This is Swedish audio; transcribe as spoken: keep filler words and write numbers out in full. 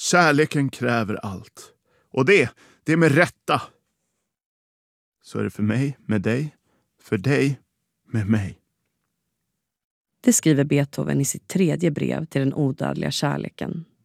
Kärleken kräver allt. Och det, det är med rätta. Så är det för mig med dig, för dig med mig. Det skriver Beethoven i sitt tredje brev till den odödliga kärleken.